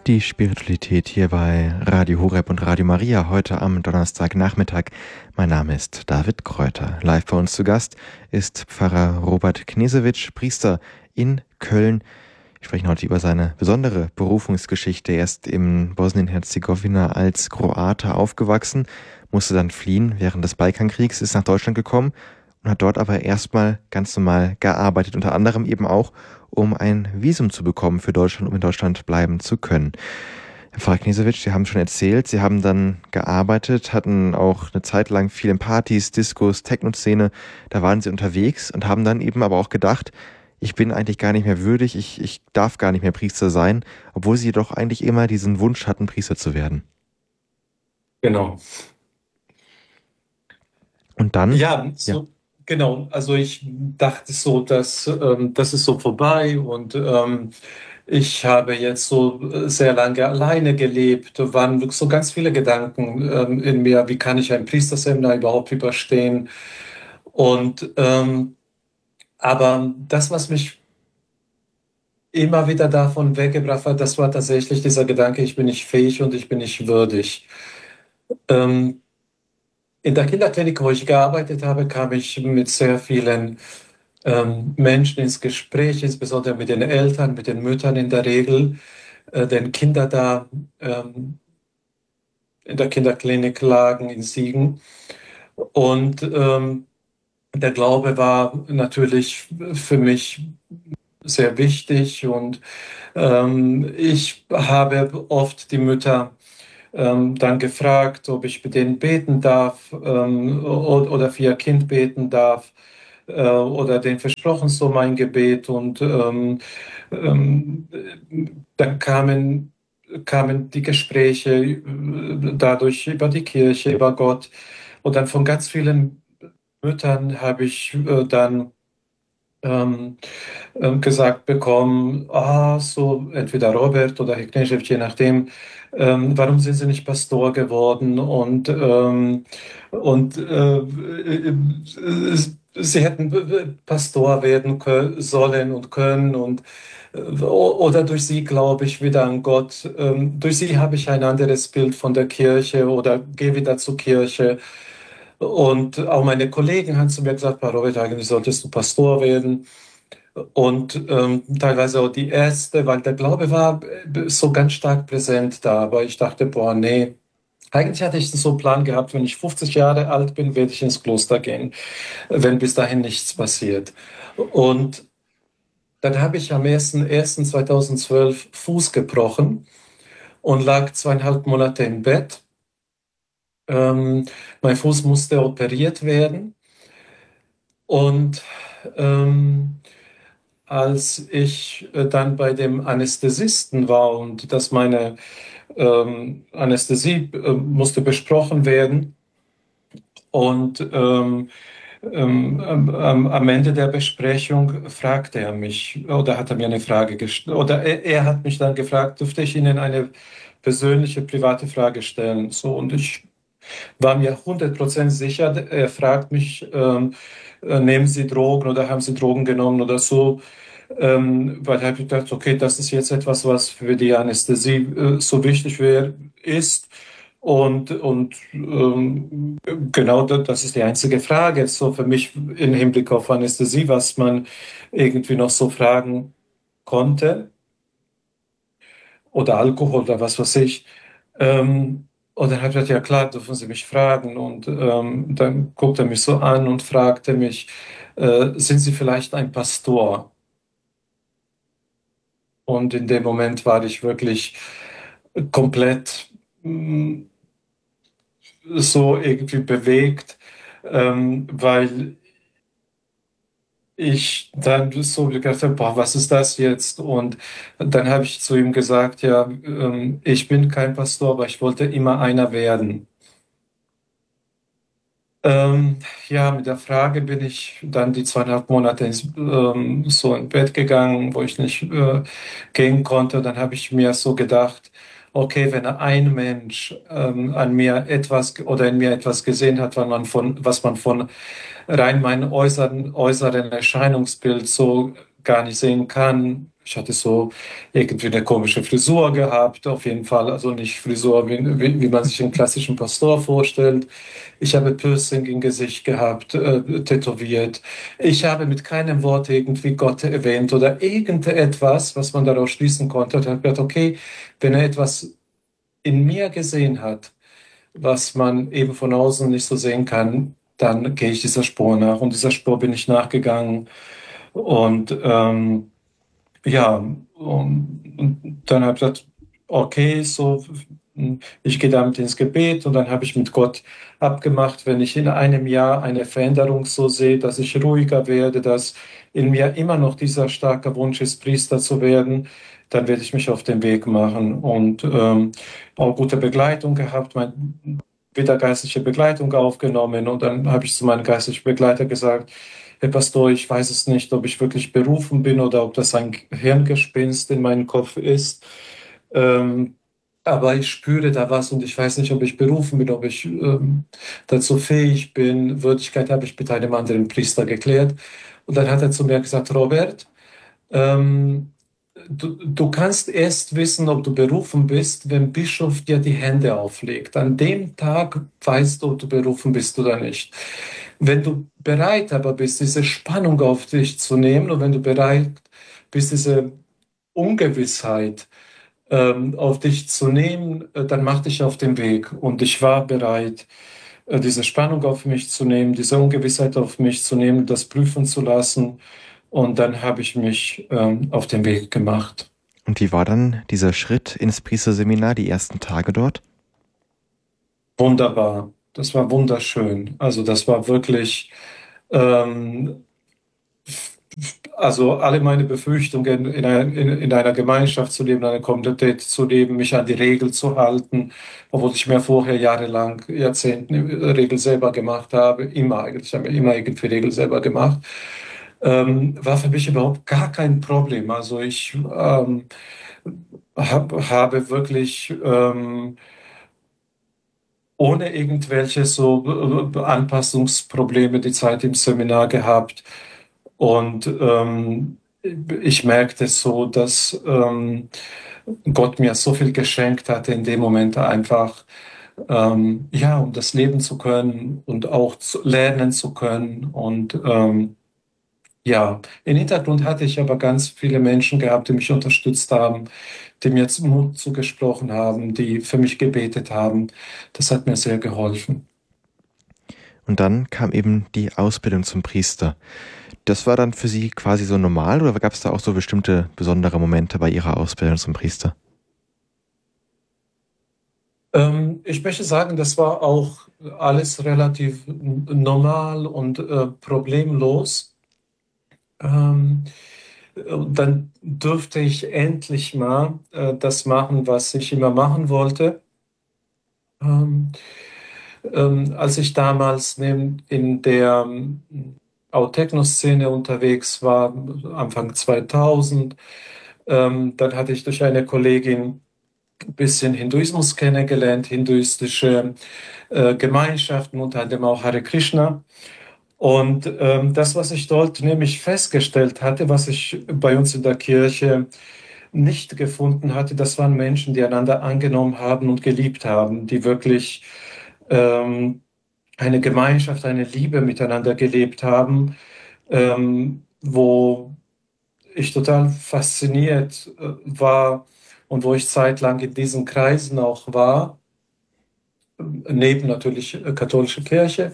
Die Spiritualität hier bei Radio Horeb und Radio Maria heute am Donnerstagnachmittag. Mein Name ist David Kräuter. Live bei uns zu Gast ist Pfarrer Robert Knesewitsch, Priester in Köln. Wir sprechen heute über seine besondere Berufungsgeschichte. Er ist in Bosnien-Herzegowina als Kroate aufgewachsen, musste dann fliehen während des Balkankriegs, ist nach Deutschland gekommen und hat dort aber erstmal ganz normal gearbeitet, unter anderem eben auch, um ein Visum zu bekommen für Deutschland, um in Deutschland bleiben zu können. Herr Pfarrer Knesewitsch, Sie haben schon erzählt, Sie haben dann gearbeitet, hatten auch eine Zeit lang viel in Partys, Diskos, Techno-Szene, da waren Sie unterwegs und haben dann eben aber auch gedacht, ich bin eigentlich gar nicht mehr würdig, ich darf gar nicht mehr Priester sein, obwohl Sie jedoch eigentlich immer diesen Wunsch hatten, Priester zu werden. Genau. Und dann, Ja, ja, so, genau. Also ich dachte so, dass das ist so vorbei und ich habe jetzt so sehr lange alleine gelebt. Da waren so ganz viele Gedanken in mir, wie kann ich ein Priesterseminar überhaupt überstehen? Und aber das, was mich immer wieder davon weggebracht hat, das war tatsächlich dieser Gedanke, ich bin nicht fähig und ich bin nicht würdig. Ähm, In der Kinderklinik, wo ich gearbeitet habe, kam ich mit sehr vielen Menschen ins Gespräch, insbesondere mit den Eltern, mit den Müttern in der Regel, denn Kinder da in der Kinderklinik lagen in Siegen. Und der Glaube war natürlich für mich sehr wichtig und ich habe oft die Mütter dann gefragt, ob ich mit denen beten darf oder für ihr Kind beten darf oder denen versprochen so mein Gebet und ähm, dann kamen die Gespräche dadurch über die Kirche, über Gott und dann von ganz vielen Müttern habe ich dann ähm, gesagt bekommen, so entweder Robert oder Herr Knežević, je nachdem, warum sind Sie nicht Pastor geworden? Und Sie hätten Pastor werden sollen und können und oder durch Sie glaube ich wieder an Gott. Durch Sie habe ich ein anderes Bild von der Kirche oder gehe wieder zur Kirche. Und auch meine Kollegen haben zu mir gesagt, Herr Robert, eigentlich solltest du Pastor werden. Und teilweise auch die Ärzte, weil der Glaube war so ganz stark präsent da. Aber ich dachte, boah, nee. Eigentlich hatte ich so einen Plan gehabt, wenn ich 50 Jahre alt bin, werde ich ins Kloster gehen, wenn bis dahin nichts passiert. Und dann habe ich am 1.1.2012 Fuß gebrochen und lag 2,5 Monate im Bett. Mein Fuß musste operiert werden. Und ähm, als ich dann bei dem Anästhesisten war und dass meine Anästhesie musste besprochen werden und am Ende der Besprechung fragte er mich oder hat er mir eine Frage gestellt oder er hat mich dann gefragt, dürfte ich Ihnen eine persönliche, private Frage stellen? So, und ich war mir 100% sicher, er fragt mich, nehmen Sie Drogen oder haben Sie Drogen genommen oder so. Weil ich habe gedacht, okay, das ist jetzt etwas, was für die Anästhesie so wichtig ist. Und genau das ist die einzige Frage, so für mich im Hinblick auf Anästhesie, was man irgendwie noch so fragen konnte. Oder Alkohol oder was weiß ich. Und dann habe ich gesagt, ja klar, dürfen Sie mich fragen. Und dann guckte er mich so an und fragte mich, sind Sie vielleicht ein Pastor? Und in dem Moment war ich wirklich komplett so irgendwie bewegt, weil ich dann so gedacht habe, boah, was ist das jetzt? Und dann habe ich zu ihm gesagt, ja, ich bin kein Pastor, aber ich wollte immer einer werden. Ja, mit der Frage bin ich dann die 2,5 Monate so in Bett gegangen, wo ich nicht gehen konnte. Dann habe ich mir so gedacht, okay, wenn ein Mensch an mir etwas oder in mir etwas gesehen hat, was man von rein meinem äußeren Erscheinungsbild so gar nicht sehen kann, Ich hatte so irgendwie eine komische Frisur gehabt, auf jeden Fall. Also nicht Frisur, wie man sich einen klassischen Pastor vorstellt. Ich habe Piercing im Gesicht gehabt, tätowiert. Ich habe mit keinem Wort irgendwie Gott erwähnt oder irgendetwas, was man daraus schließen konnte. Und habe gedacht, okay, wenn er etwas in mir gesehen hat, was man eben von außen nicht so sehen kann, dann gehe ich dieser Spur nach. Und dieser Spur bin ich nachgegangen. Und ja, und dann habe ich gesagt, okay, so, ich gehe damit ins Gebet und dann habe ich mit Gott abgemacht, wenn ich in einem Jahr eine Veränderung so sehe, dass ich ruhiger werde, dass in mir immer noch dieser starke Wunsch ist, Priester zu werden, dann werde ich mich auf den Weg machen und auch gute Begleitung gehabt, wieder geistliche Begleitung aufgenommen und dann habe ich zu meinem geistlichen Begleiter gesagt, Herr Pastor, ich weiß es nicht, ob ich wirklich berufen bin oder ob das ein Hirngespinst in meinem Kopf ist. Ähm, aber ich spüre da was und ich weiß nicht, ob ich berufen bin, ob ich dazu fähig bin. Würdigkeit habe ich mit einem anderen Priester geklärt. Und dann hat er zu mir gesagt, Robert, ähm, du kannst erst wissen, ob du berufen bist, wenn Bischof dir die Hände auflegt. An dem Tag weißt du, ob du berufen bist oder nicht. Wenn du bereit aber bist, diese Spannung auf dich zu nehmen und wenn du bereit bist, diese Ungewissheit auf dich zu nehmen, dann mach dich auf den Weg. Und ich war bereit, diese Spannung auf mich zu nehmen, diese Ungewissheit auf mich zu nehmen, das prüfen zu lassen. Und dann habe ich mich auf den Weg gemacht. Und wie war dann dieser Schritt ins Priesterseminar, die ersten Tage dort? Wunderbar. Das war wunderschön. Also das war wirklich, ähm, also alle meine Befürchtungen, in einer Gemeinschaft zu leben, eine Kommunität zu leben, mich an die Regel zu halten, obwohl ich mir vorher jahrelang, Jahrzehnte Regel selber gemacht habe, immer eigentlich, ich habe mir immer irgendwie Regel selber gemacht, war für mich überhaupt gar kein Problem. Also ich habe wirklich ohne irgendwelche so Anpassungsprobleme die Zeit im Seminar gehabt. Und ich merkte so, dass Gott mir so viel geschenkt hatte in dem Moment einfach, ja, um das leben zu können und auch lernen zu können. Und ja, im Hintergrund hatte ich aber ganz viele Menschen gehabt, die mich unterstützt haben, die mir jetzt Mut zugesprochen haben, die für mich gebetet haben. Das hat mir sehr geholfen. Und dann kam eben die Ausbildung zum Priester. Das war dann für Sie quasi so normal oder gab es da auch so bestimmte besondere Momente bei Ihrer Ausbildung zum Priester? Ich möchte sagen, das war auch alles relativ normal und problemlos. Ähm, und dann durfte ich endlich mal das machen, was ich immer machen wollte. Ähm, als ich damals in der Techno-Szene unterwegs war, Anfang 2000, dann hatte ich durch eine Kollegin ein bisschen Hinduismus kennengelernt, hinduistische Gemeinschaften, unter anderem auch Hare Krishna. Und das, was ich dort nämlich festgestellt hatte, was ich bei uns in der Kirche nicht gefunden hatte, das waren Menschen, die einander angenommen haben und geliebt haben, die wirklich ähm, eine Gemeinschaft, eine Liebe miteinander gelebt haben, wo ich total fasziniert war und wo ich zeitlang in diesen Kreisen auch war, neben natürlich katholische Kirche.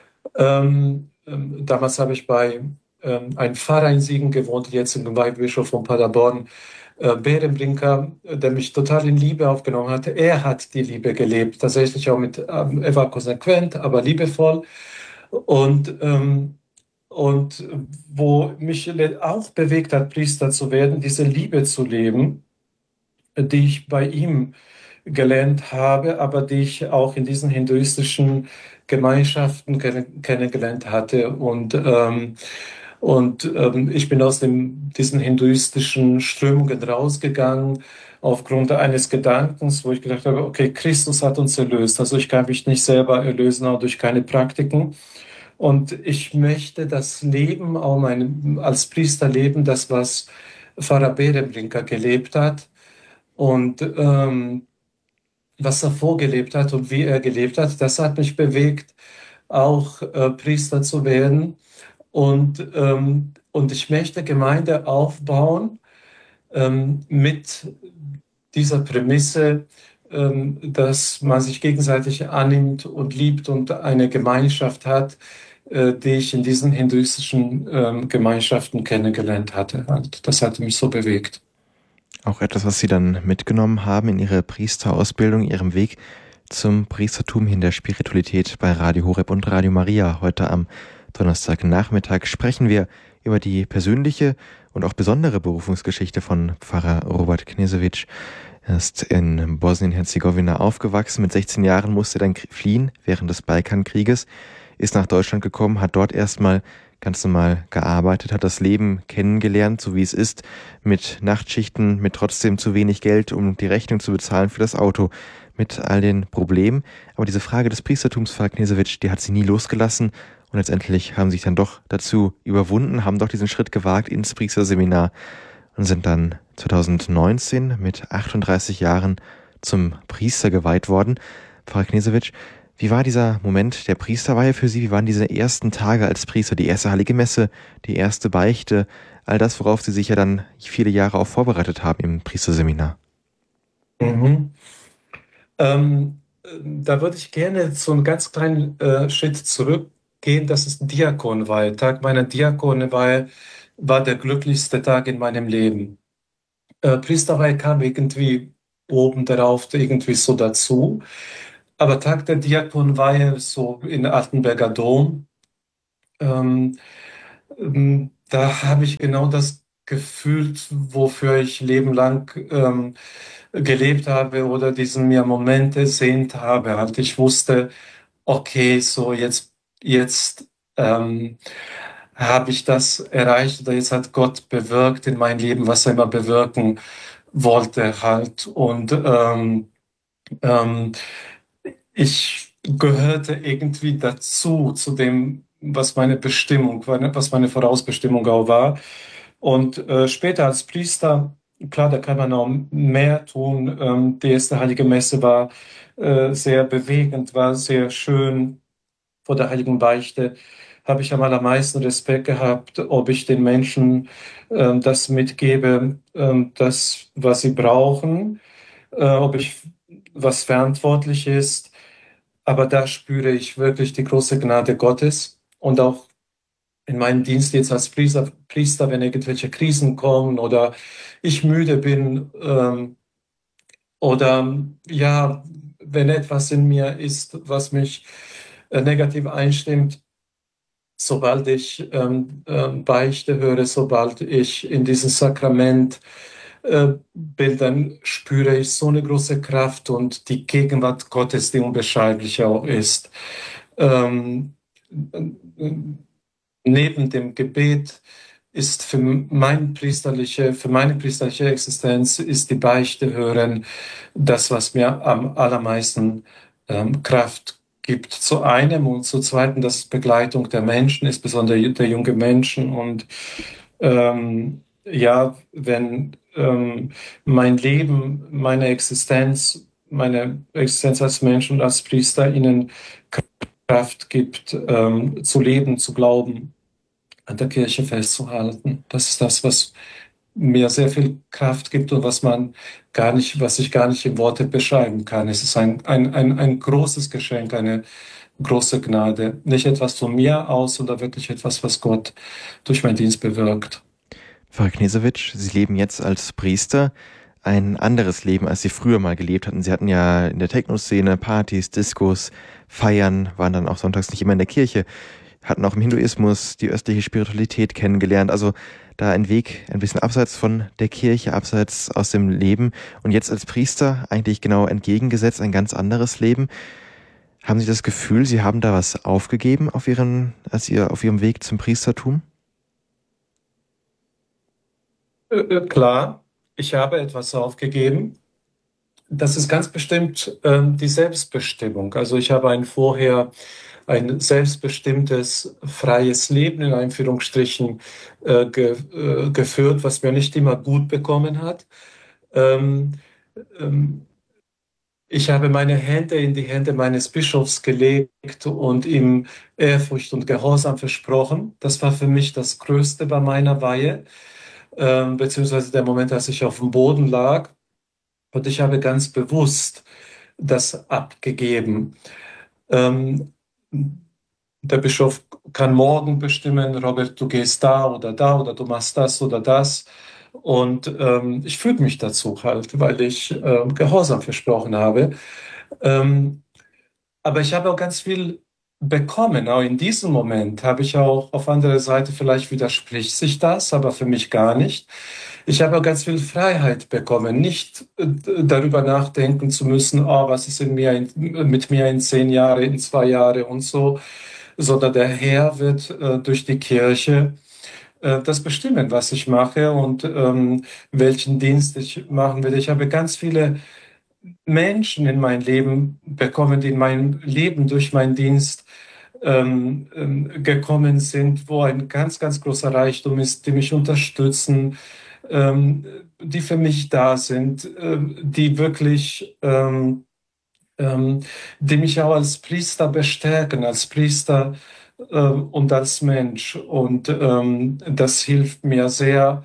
Damals habe ich bei einem Pfarrer in Siegen gewohnt, jetzt im Weihbischof von Paderborn, Behrenbrinker, der mich total in Liebe aufgenommen hatte. Er hat die Liebe gelebt, tatsächlich auch er war konsequent, aber liebevoll. Und, und wo mich auch bewegt hat, Priester zu werden, diese Liebe zu leben, die ich bei ihm gelernt habe, aber die ich auch in diesen hinduistischen Gemeinschaften kennengelernt hatte. Und ich bin aus diesen hinduistischen Strömungen rausgegangen aufgrund eines Gedankens, wo ich gedacht habe, okay, Christus hat uns erlöst, also ich kann mich nicht selber erlösen, auch durch keine Praktiken. Und ich möchte das Leben, auch als Priester leben, das was Pfarrer Behrenbrinker gelebt hat und was er vorgelebt hat und wie er gelebt hat, das hat mich bewegt, auch Priester zu werden. Und ich möchte Gemeinde aufbauen mit dieser Prämisse, dass man sich gegenseitig annimmt und liebt und eine Gemeinschaft hat, die ich in diesen hinduistischen Gemeinschaften kennengelernt hatte. Und das hat mich so bewegt. Auch etwas, was Sie dann mitgenommen haben in Ihre Priesterausbildung, Ihrem Weg zum Priestertum in der Spiritualität bei Radio Horeb und Radio Maria. Heute am Donnerstagnachmittag sprechen wir über die persönliche und auch besondere Berufungsgeschichte von Pfarrer Robert Knežević. Er ist in Bosnien-Herzegowina aufgewachsen. Mit 16 Jahren musste er dann fliehen während des Balkankrieges, ist nach Deutschland gekommen, hat dort erstmal ganz normal gearbeitet, hat das Leben kennengelernt, so wie es ist, mit Nachtschichten, mit trotzdem zu wenig Geld, um die Rechnung zu bezahlen für das Auto, mit all den Problemen. Aber diese Frage des Priestertums, Pfarrer Knežević, die hat sie nie losgelassen. Und letztendlich haben sie sich dann doch dazu überwunden, haben doch diesen Schritt gewagt ins Priesterseminar und sind dann 2019 mit 38 Jahren zum Priester geweiht worden. Pfarrer Knežević, wie war dieser Moment der Priesterweihe für Sie? Wie waren diese ersten Tage als Priester, die erste Heilige Messe, die erste Beichte, all das, worauf Sie sich ja dann viele Jahre auch vorbereitet haben im Priesterseminar? Mhm. Da würde ich gerne so einen ganz kleinen Schritt zurückgehen. Das ist Diakonweihe. Tag meiner Diakonweihe war der glücklichste Tag in meinem Leben. Priesterweihe kam irgendwie oben darauf, irgendwie so dazu. Aber Tag der Diakonweihe, so in Altenberger Dom, ähm, da habe ich genau das gefühlt, wofür ich lebenlang gelebt habe oder diesen mir Moment ersehnt habe. Halt, ich wusste, okay, so jetzt habe ich das erreicht oder jetzt hat Gott bewirkt in meinem Leben, was er immer bewirken wollte halt. Und ähm, ich gehörte irgendwie dazu, zu dem, was meine Bestimmung war, was meine Vorausbestimmung auch war. Und später als Priester, klar, da kann man noch mehr tun. Die erste Heilige Messe war sehr bewegend, war sehr schön. Vor der Heiligen Beichte habe ich am allermeisten Respekt gehabt, ob ich den Menschen das mitgebe, das, was sie brauchen, ob ich was verantwortlich ist. Aber da spüre ich wirklich die große Gnade Gottes und auch in meinem Dienst jetzt als Priester, wenn irgendwelche Krisen kommen oder ich müde bin oder ja, wenn etwas in mir ist, was mich negativ einstimmt, sobald ich Beichte höre, sobald ich in dieses Sakrament bin, dann spüre ich so eine große Kraft und die Gegenwart Gottes, die unbeschreiblich auch ist. Ähm, Neben dem Gebet ist für meine priesterliche Existenz ist die Beichte hören das, was mir am allermeisten Kraft gibt. Zu einem und zu zweiten, das ist Begleitung der Menschen, insbesondere der jungen Menschen. Und ja, wenn mein Leben, meine Existenz als Mensch und als Priester ihnen Kraft gibt, zu leben, zu glauben, an der Kirche festzuhalten. Das ist das, was mir sehr viel Kraft gibt und was ich gar nicht in Worte beschreiben kann. Es ist ein großes Geschenk, eine große Gnade. Nicht etwas von mir aus, sondern wirklich etwas, was Gott durch meinen Dienst bewirkt. Pfarrer Knežević, Sie leben jetzt als Priester ein anderes Leben, als Sie früher mal gelebt hatten. Sie hatten ja in der Techno-Szene Partys, Diskos, Feiern, waren dann auch sonntags nicht immer in der Kirche, hatten auch im Hinduismus die östliche Spiritualität kennengelernt. Also da ein Weg ein bisschen abseits von der Kirche, abseits aus dem Leben. Und jetzt als Priester eigentlich genau entgegengesetzt, ein ganz anderes Leben. Haben Sie das Gefühl, Sie haben da was aufgegeben auf auf Ihrem Weg zum Priestertum? Klar, ich habe etwas aufgegeben. Das ist ganz bestimmt die Selbstbestimmung. Also ich habe ein Vorher ein selbstbestimmtes, freies Leben in Anführungsstrichen geführt, was mir nicht immer gut bekommen hat. Ähm, ähm, Ich habe meine Hände in die Hände meines Bischofs gelegt und ihm Ehrfurcht und Gehorsam versprochen. Das war für mich das Größte bei meiner Weihe, beziehungsweise der Moment, als ich auf dem Boden lag. Und ich habe ganz bewusst das abgegeben. Ähm, Der Bischof kann morgen bestimmen, Robert, du gehst da oder du machst das oder das. Und ich füge mich dazu halt, weil ich Gehorsam versprochen habe. Ähm, aber ich habe auch ganz viel bekommen. Auch in diesem Moment habe ich auch auf anderer Seite, vielleicht widerspricht sich das, aber für mich gar nicht. Ich habe auch ganz viel Freiheit bekommen, nicht darüber nachdenken zu müssen, oh, was ist mit mir in 10 Jahre, in 2 Jahre und so, sondern der Herr wird durch die Kirche das bestimmen, was ich mache und welchen Dienst ich machen werde. Ich habe ganz viele Menschen in mein Leben bekommen, die in mein Leben durch meinen Dienst gekommen sind, wo ein ganz, ganz großer Reichtum ist, die mich unterstützen, ähm, die für mich da sind, die wirklich, die mich auch als Priester bestärken, als Priester und als Mensch. Und das hilft mir sehr,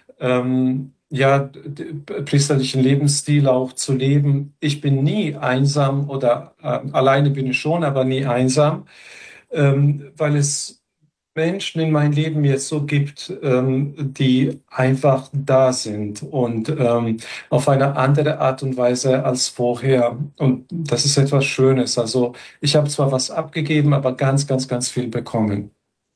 ja, priesterlichen Lebensstil auch zu leben. Ich bin nie einsam oder alleine bin ich schon, aber nie einsam, weil es Menschen in meinem Leben jetzt so gibt, die einfach da sind und auf eine andere Art und Weise als vorher. Und das ist etwas Schönes. Also ich habe zwar was abgegeben, aber ganz, ganz, ganz viel bekommen.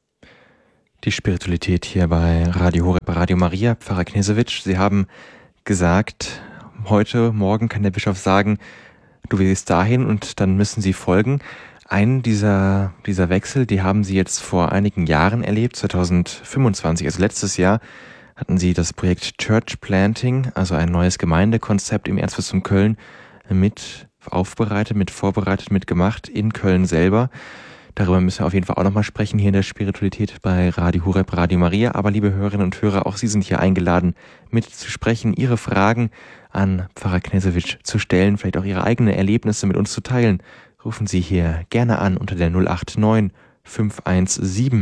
Die Spiritualität hier bei Radio Horeb, bei Radio Maria, Pfarrer Knesewitsch. Sie haben gesagt, heute, morgen kann der Bischof sagen, du willst dahin und dann müssen Sie folgen. Einen dieser Wechsel, die haben Sie jetzt vor einigen Jahren erlebt, 2025, also letztes Jahr, hatten Sie das Projekt Church Planting, also ein neues Gemeindekonzept im Erzbistum Köln, mit aufbereitet, mit vorbereitet, mitgemacht in Köln selber. Darüber müssen wir auf jeden Fall auch nochmal sprechen hier in der Spiritualität bei Radio Horeb, Radio Maria. Aber liebe Hörerinnen und Hörer, auch Sie sind hier eingeladen, mitzusprechen, Ihre Fragen an Pfarrer Knesewitsch zu stellen, vielleicht auch Ihre eigenen Erlebnisse mit uns zu teilen. Rufen Sie hier gerne an unter der 089 517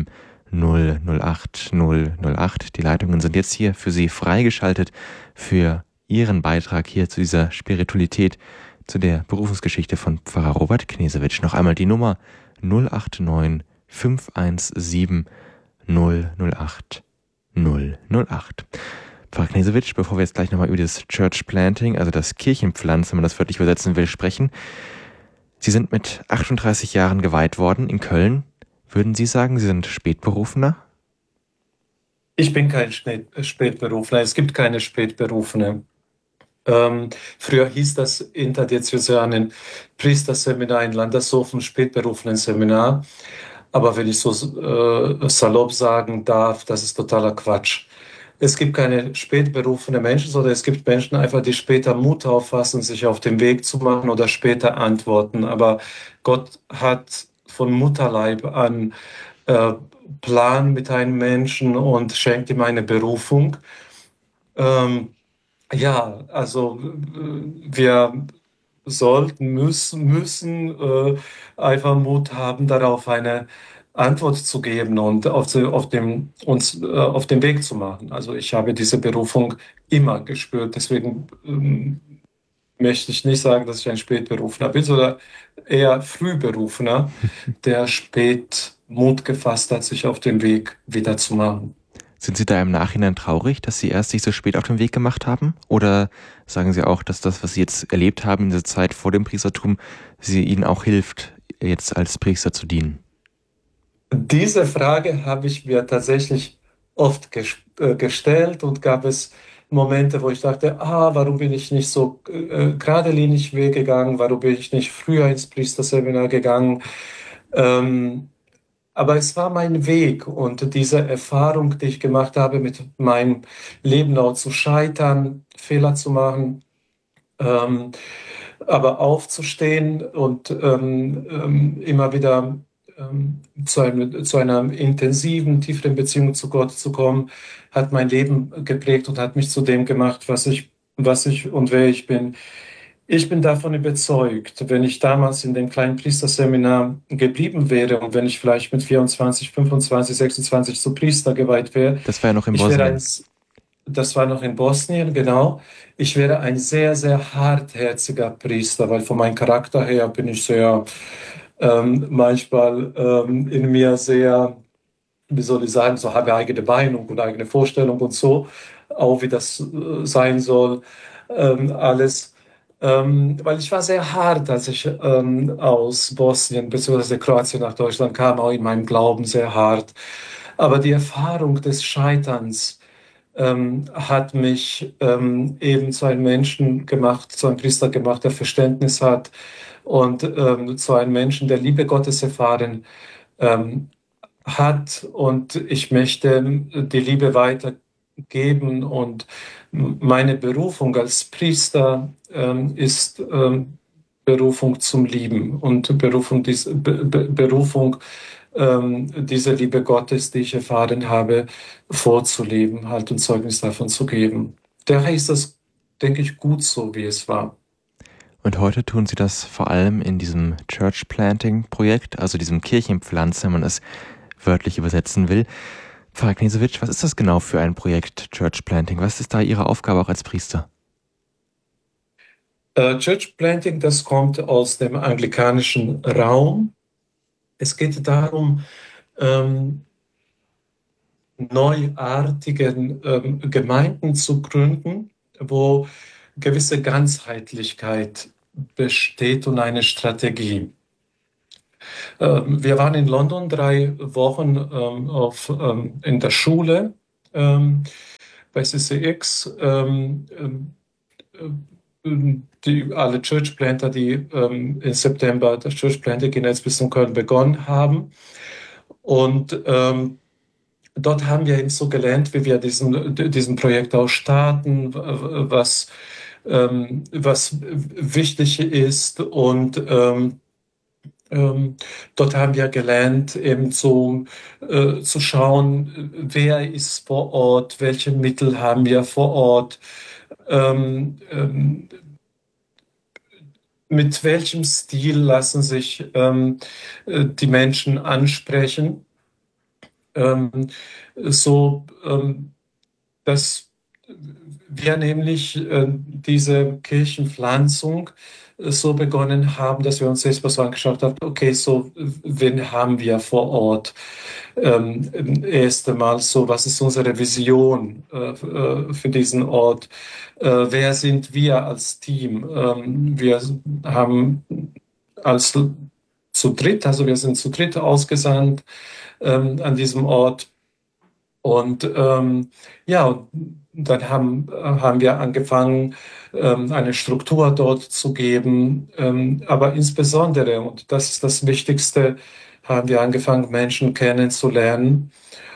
008 008. Die Leitungen sind jetzt hier für Sie freigeschaltet für Ihren Beitrag hier zu dieser Spiritualität, zu der Berufungsgeschichte von Pfarrer Robert Knesewitsch. Noch einmal die Nummer 089 517 008 008. Pfarrer Knesewitsch, bevor wir jetzt gleich nochmal über das Church Planting, also das Kirchenpflanzen, wenn man das wörtlich übersetzen will, sprechen. Sie sind mit 38 Jahren geweiht worden in Köln. Würden Sie sagen, Sie sind Spätberufener? Ich bin kein Spätberufener. Es gibt keine Spätberufene. Früher hieß das Interdiözesanen Priesterseminar in Landershofen Spätberufenen-Seminar. Aber wenn ich so salopp sagen darf, das ist totaler Quatsch. Es gibt keine spätberufene Menschen, sondern es gibt Menschen einfach, die später Mut auffassen, sich auf den Weg zu machen oder später antworten. Aber Gott hat von Mutterleib an äh, Plan mit einem Menschen und schenkt ihm eine Berufung. Ähm, ja, also wir müssen einfach Mut haben, darauf eine Antwort zu geben und uns auf den Weg zu machen. Also ich habe diese Berufung immer gespürt. Deswegen möchte ich nicht sagen, dass ich ein Spätberufener bin, sondern eher Frühberufener, der spät Mut gefasst hat, sich auf den Weg wieder zu machen. Sind Sie da im Nachhinein traurig, dass Sie erst sich so spät auf den Weg gemacht haben? Oder sagen Sie auch, dass das, was Sie jetzt erlebt haben in dieser Zeit vor dem Priestertum, Ihnen auch hilft, jetzt als Priester zu dienen? Diese Frage habe ich mir tatsächlich oft gestellt und gab es Momente, wo ich dachte, warum bin ich nicht so geradlinig weggegangen, warum bin ich nicht früher ins Priesterseminar gegangen? Ähm, aber es war mein Weg und diese Erfahrung, die ich gemacht habe, mit meinem Leben auch zu scheitern, Fehler zu machen, ähm, aber aufzustehen und immer wieder zu einer intensiven, tieferen Beziehung zu Gott zu kommen, hat mein Leben geprägt und hat mich zu dem gemacht, was ich und wer ich bin. Ich bin davon überzeugt, wenn ich damals in dem kleinen Priesterseminar geblieben wäre und wenn ich vielleicht mit 24, 25, 26 zu Priester geweiht wäre, Das war ja noch in ich wäre Bosnien. das war noch in Bosnien, genau. Ich wäre ein sehr, sehr hartherziger Priester, weil von meinem Charakter her bin ich sehr, manchmal in mir sehr, wie soll ich sagen, so habe eigene Meinung und eigene Vorstellung und so, auch wie das sein soll, alles. Weil ich war sehr hart, als ich aus Bosnien bzw. Kroatien nach Deutschland kam, auch in meinem Glauben sehr hart. Aber die Erfahrung des Scheiterns hat mich eben zu einem Menschen gemacht, zu einem Priester gemacht, der Verständnis hat und zu einem Menschen, der Liebe Gottes erfahren ähm, hat. Und ich möchte die Liebe weitergeben. Und meine Berufung als Priester ist Berufung zum Lieben und Berufung, diese Liebe Gottes, die ich erfahren habe, vorzuleben, halt und Zeugnis davon zu geben. Daher ist das, denke ich, gut so, wie es war. Und heute tun Sie das vor allem in diesem Church Planting Projekt, also diesem Kirchenpflanzen, wenn man es wörtlich übersetzen will. Pfarrer Knesewitsch, was ist das genau für ein Projekt Church Planting? Was ist da Ihre Aufgabe auch als Priester? Church Planting, das kommt aus dem anglikanischen Raum. Es geht darum, ähm, neuartigen Gemeinden zu gründen, wo gewisse Ganzheitlichkeit besteht und eine Strategie. Wir waren in London 3 Wochen in der Schule bei CCX. Alle Church Planter, die im September das Church Planting in Erzbistum Köln begonnen haben. Und dort haben wir eben so gelernt, wie wir diesen Projekt auch starten, was wichtig ist. Und dort haben wir gelernt, eben zu schauen, wer ist vor Ort, welche Mittel haben wir vor Ort, mit welchem Stil lassen sich die Menschen ansprechen, ähm, so dass wir nämlich diese Kirchenpflanzung so begonnen haben, dass wir uns erstmal so angeschaut haben, okay, so, wen haben wir vor Ort? Erst einmal so, was ist unsere Vision für diesen Ort? Wer sind wir als Team? Wir haben als zu dritt, also wir sind zu dritt ausgesandt an diesem Ort. Und ja, dann haben wir angefangen, eine Struktur dort zu geben. Aber insbesondere, und das ist das Wichtigste, haben wir angefangen, Menschen kennenzulernen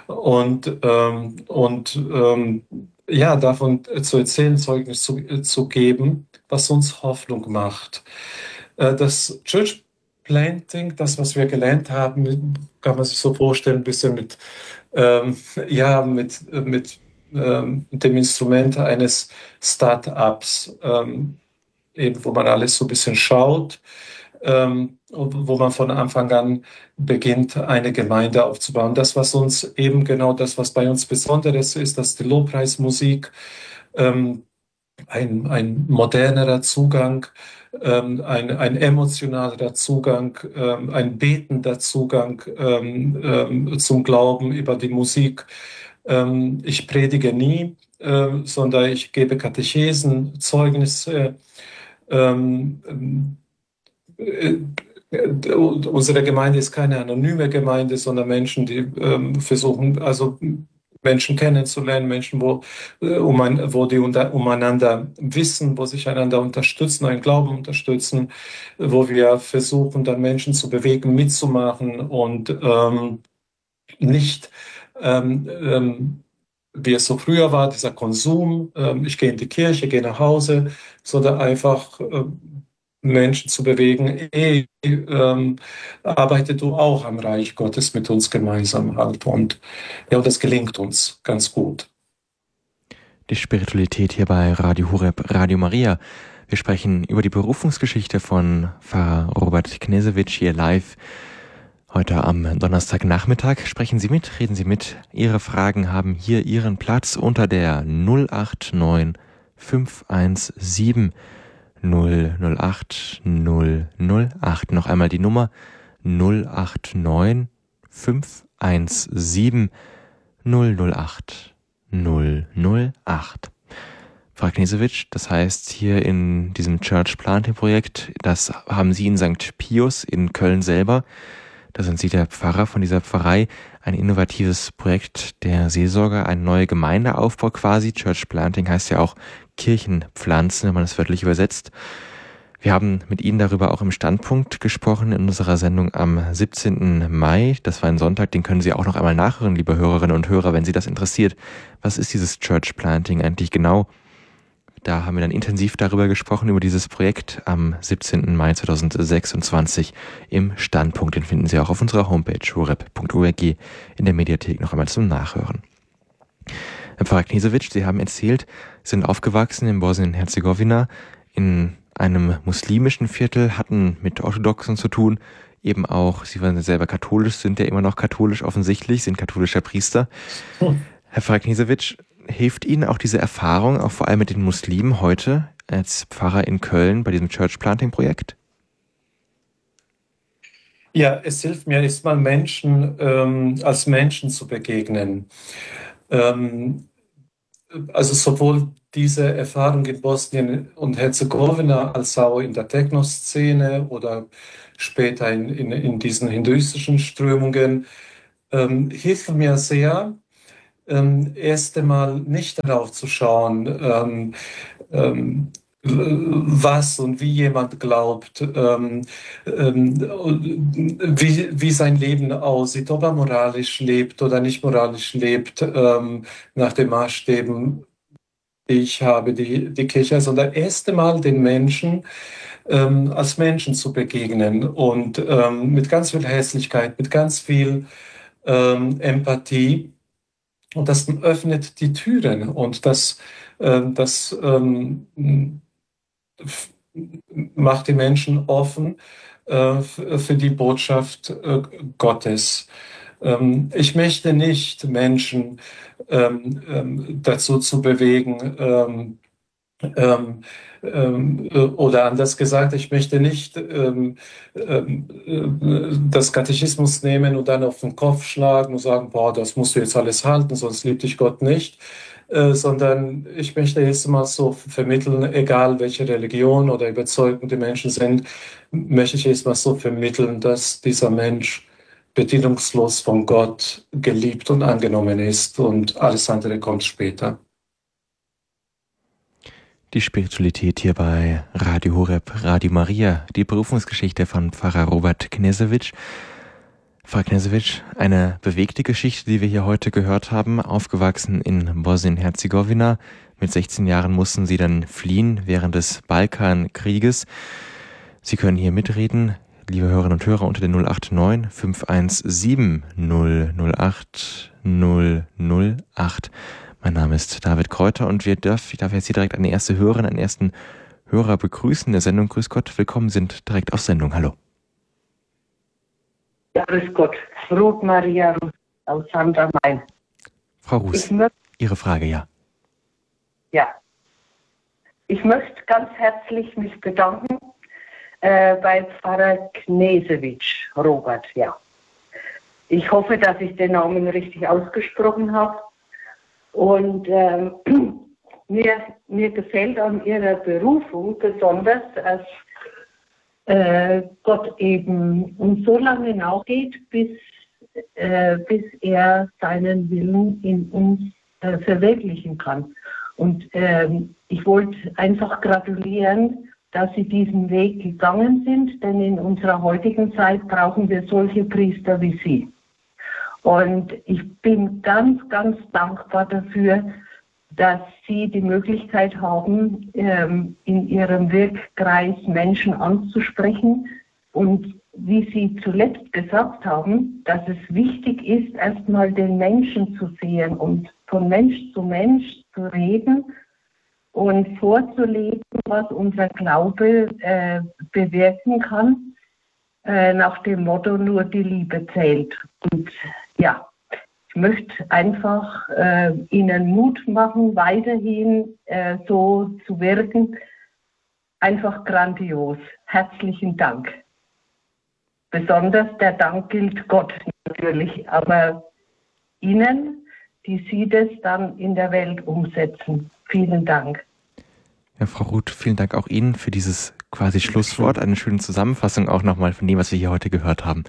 und ja, davon zu erzählen, Zeugnis zu geben, was uns Hoffnung macht. Das Church Planting, das, was wir gelernt haben, kann man sich so vorstellen, ein bisschen ähm, ja, mit dem Instrument eines Start-ups, eben, wo man alles so ein bisschen schaut, und wo man von Anfang an beginnt, eine Gemeinde aufzubauen. Das, was uns eben genau das, was bei uns Besonderes ist, dass die Lobpreismusik, ähm, ein modernerer Zugang, ein emotionalerer Zugang, ein betender Zugang zum Glauben über die Musik. Ich predige nie, sondern ich gebe Katechesen, Zeugnisse. Ähm, äh, Unsere Gemeinde ist keine anonyme Gemeinde, sondern Menschen, die versuchen, also Menschen kennenzulernen, Menschen, wo die umeinander wissen, wo sich einander unterstützen, einen Glauben unterstützen, wo wir versuchen, dann Menschen zu bewegen, mitzumachen und nicht, ähm, ähm, wie es so früher war, dieser Konsum, ich gehe in die Kirche, gehe nach Hause, sondern einfach Menschen zu bewegen, arbeite du auch am Reich Gottes mit uns gemeinsam halt. Und ja, das gelingt uns ganz gut. Die Spiritualität hier bei Radio Horeb, Radio Maria. Wir sprechen über die Berufungsgeschichte von Pfarrer Robert Knesewitsch hier live. Heute am Donnerstagnachmittag sprechen Sie mit, reden Sie mit. Ihre Fragen haben hier Ihren Platz unter der 089 517 008 008. Noch einmal die Nummer 089 517 008 008. Frau Knesewitsch, das heißt hier in diesem Church Planting Projekt, das haben Sie in St. Pius in Köln selber, da sind Sie der Pfarrer von dieser Pfarrei, ein innovatives Projekt der Seelsorge, ein neuer Gemeindeaufbau quasi. Church Planting heißt ja auch Kirchenpflanzen, wenn man es wörtlich übersetzt. Wir haben mit Ihnen darüber auch im Standpunkt gesprochen in unserer Sendung am 17. Mai. Das war ein Sonntag, den können Sie auch noch einmal nachhören, liebe Hörerinnen und Hörer, wenn Sie das interessiert. Was ist dieses Church Planting eigentlich genau? Da haben wir dann intensiv darüber gesprochen, über dieses Projekt am 17. Mai 2026 im Standpunkt. Den finden Sie auch auf unserer Homepage horeb.org in der Mediathek noch einmal zum Nachhören. Herr Pfarrer Knesewitsch, Sie haben erzählt, Sie sind aufgewachsen in Bosnien-Herzegowina in einem muslimischen Viertel, hatten mit Orthodoxen zu tun, eben auch, Sie waren selber katholisch, sind ja immer noch katholisch offensichtlich, sind katholischer Priester. Herr Pfarrer Knesewitsch, hilft Ihnen auch diese Erfahrung, auch vor allem mit den Muslimen heute als Pfarrer in Köln bei diesem Church Planting Projekt? Ja, es hilft mir erstmal Menschen, als Menschen zu begegnen. Also sowohl diese Erfahrung in Bosnien und Herzegowina als auch in der Techno-Szene oder später in diesen hinduistischen Strömungen hilft mir sehr, erst einmal nicht darauf zu schauen, was und wie jemand glaubt, wie sein Leben aussieht, ob er moralisch lebt oder nicht moralisch lebt, nach den Maßstäben, die ich habe, die Kirche, sondern erst einmal den Menschen als Menschen zu begegnen und mit ganz viel Hässlichkeit, mit ganz viel Empathie. Und das öffnet die Türen und das macht die Menschen offen für die Botschaft Gottes. Ich möchte nicht Menschen dazu zu bewegen, oder anders gesagt, ich möchte nicht das Katechismus nehmen und dann auf den Kopf schlagen und sagen, boah, das musst du jetzt alles halten, sonst liebt dich Gott nicht, sondern ich möchte jetzt mal so vermitteln, egal welche Religion oder Überzeugung die Menschen sind, möchte ich jetzt mal so vermitteln, dass dieser Mensch bedingungslos von Gott geliebt und angenommen ist und alles andere kommt später. Die Spiritualität hier bei Radio Horeb, Radio Maria, die Berufungsgeschichte von Pfarrer Robert Knesewitsch. Pfarrer Knesewitsch, eine bewegte Geschichte, die wir hier heute gehört haben, aufgewachsen in Bosnien-Herzegowina. Mit 16 Jahren mussten Sie dann fliehen während des Balkankrieges. Sie können hier mitreden, liebe Hörerinnen und Hörer, unter der 089 517 008 008. Mein Name ist David Kräuter und ich darf jetzt hier direkt eine erste Hörerin, einen ersten Hörer begrüßen in der Sendung. Grüß Gott, willkommen, sind direkt auf Sendung. Hallo. Ja, grüß Gott. Ruth Maria aus St. Main. Frau Ruß, Ihre Frage, ja. Ja. Ich möchte ganz herzlich mich bedanken bei Pfarrer Knesewitsch, Robert, ja. Ich hoffe, dass ich den Namen richtig ausgesprochen habe. Und mir gefällt an Ihrer Berufung besonders, dass Gott eben uns so lange nachgeht, bis er seinen Willen in uns verwirklichen kann. Und ich wollte einfach gratulieren, dass Sie diesen Weg gegangen sind, denn in unserer heutigen Zeit brauchen wir solche Priester wie Sie. Und ich bin ganz, ganz dankbar dafür, dass Sie die Möglichkeit haben, in Ihrem Wirkkreis Menschen anzusprechen. Und wie Sie zuletzt gesagt haben, dass es wichtig ist, erstmal den Menschen zu sehen und von Mensch zu Mensch zu reden und vorzuleben, was unser Glaube bewirken kann, nach dem Motto, nur die Liebe zählt. Und ja, ich möchte einfach Ihnen Mut machen, weiterhin so zu wirken. Einfach grandios. Herzlichen Dank. Besonders der Dank gilt Gott natürlich, aber Ihnen, die Sie das dann in der Welt umsetzen. Vielen Dank. Ja, Frau Ruth, vielen Dank auch Ihnen für dieses quasi Schlusswort, eine schöne Zusammenfassung auch nochmal von dem, was wir hier heute gehört haben.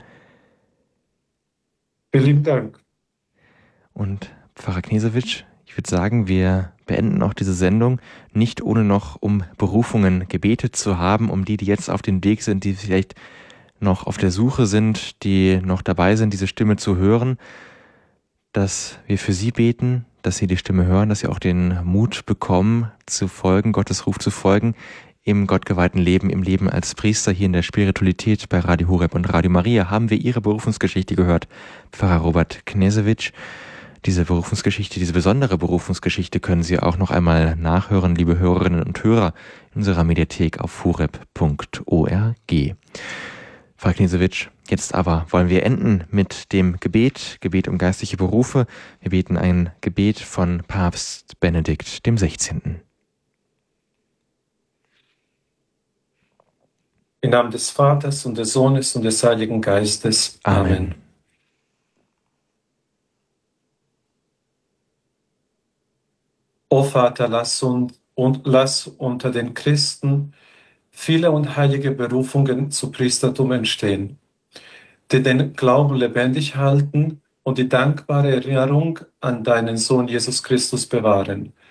Vielen Dank. Und Pfarrer Knesewitsch, ich würde sagen, wir beenden auch diese Sendung nicht ohne noch um Berufungen gebetet zu haben, um die jetzt auf dem Weg sind, die vielleicht noch auf der Suche sind, die noch dabei sind, diese Stimme zu hören, dass wir für sie beten, dass sie die Stimme hören, dass sie auch den Mut bekommen, zu folgen, Gottes Ruf zu folgen, im gottgeweihten Leben, im Leben als Priester hier in der Spiritualität bei Radio Horeb und Radio Maria haben wir Ihre Berufungsgeschichte gehört, Pfarrer Robert Knesewitsch. Diese Berufungsgeschichte, diese besondere Berufungsgeschichte können Sie auch noch einmal nachhören, liebe Hörerinnen und Hörer, in unserer Mediathek auf horeb.org. Pfarrer Knesewitsch, jetzt aber wollen wir enden mit dem Gebet um geistliche Berufe. Wir beten ein Gebet von Papst Benedikt dem 16. Im Namen des Vaters und des Sohnes und des Heiligen Geistes. Amen. O Vater, lass unter den Christen viele und heilige Berufungen zu Priestertum entstehen, die den Glauben lebendig halten und die dankbare Erinnerung an deinen Sohn Jesus Christus bewahren.